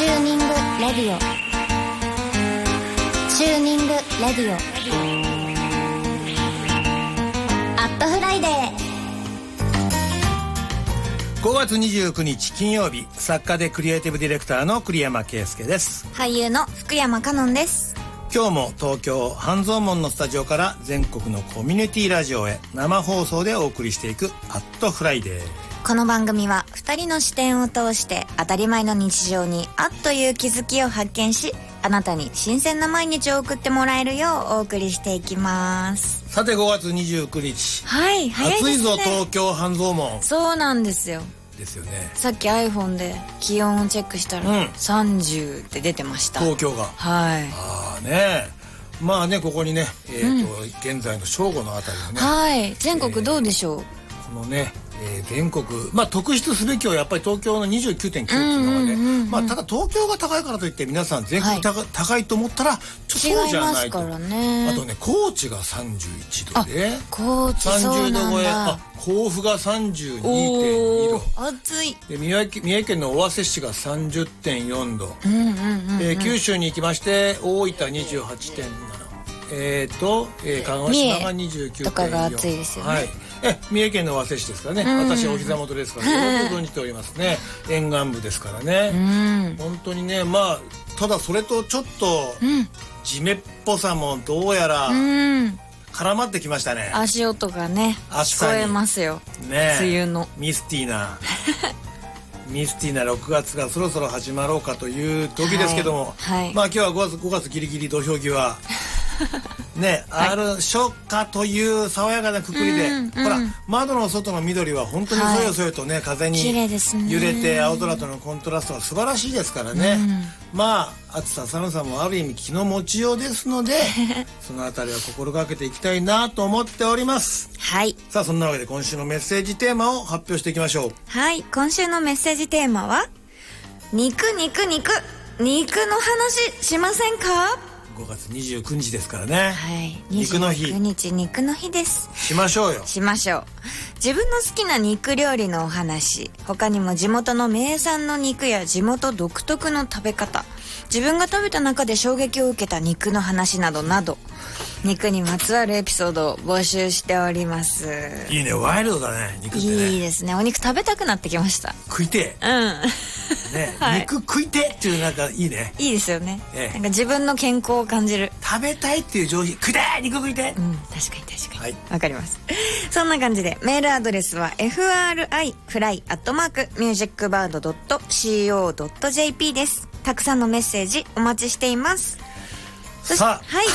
チューニングレディオ、チューニングレディオ、アットフライデー。 5月29日金曜日、作家でクリエイティブディレクターの栗山圭介です。 俳優の福山香音です。 今日も東京半蔵門のスタジオから全国のコミュニティラジオへ生放送でお送りしていくアットフライデー。 この番組は2人の視点を通して当たり前の日常にあっという気づきを発見し、あなたに新鮮な毎日を送ってもらえるようお送りしていきます。 さて5月29日、 はい、早いですね。 暑いぞ東京半蔵門。 そうなんですよ。 ですよね。 さっき iPhone で気温をチェックしたら、30って出てました、 東京が。 はい。 ああね、まあね、ここにね、現在の正午のあたりのね、 はい、全国どうでしょう。 このね、全国、まあ特筆すべきはやっぱり東京の 29.9 っていうのがね、まあただ東京が高いからといって皆さん全国高いと思ったらちょっとそうじゃないと。 違いますからね。 あとね、高知が31度で、 高知そうなんだ。 30度超え、甲府が 32.2 度、 暑い。 で三重県の尾鷲市が 30.4 度、九州に行きまして大分 28.7、鹿児島が 29.4 とかが暑いですよね。 はい、三重県の尾鷲市ですからね、私お膝元ですからよく存じておりますね。沿岸部ですからね、本当にね。まあただそれとちょっとジメっぽさもどうやら絡まってきましたね。 足音がね聞こえますよね。梅雨のミスティーな 6月がそろそろ始まろうかという時ですけども、まあ今日は5月ギリギリ土俵際ね、ある初夏という爽やかなくくりで、ほら窓の外の緑は本当にそよそよとね、風に揺れて青空とのコントラストが素晴らしいですからね、まあ暑さ寒さもある意味気の持ちようですのでそのあたりは心がけていきたいなと思っております。はい。さあそんなわけで今週のメッセージテーマを発表していきましょう。 はい、今週のメッセージテーマは肉の話しませんか。 5月29日ですからね。 はい。 肉の日。 肉の日です。 しましょうよ。 しましょう。自分の好きな肉料理のお話、他にも地元の名産の肉や地元独特の食べ方、自分が食べた中で衝撃を受けた肉の話などなど、肉にまつわるエピソードを募集しております。 いいね、ワイルドだね、肉ってね。 いいですね。お肉食べたくなってきました。 食いてね、肉食いてっていう、なんかいいね。いいですよね。なんか自分の健康を感じる。 食べたいっていう上品、食いて肉食いて。 確かにはい、わかります。そんな感じでメールアドレスは fri.fly@musicbird.co.jp です。たくさんのメッセージお待ちしています。 さあ、 はい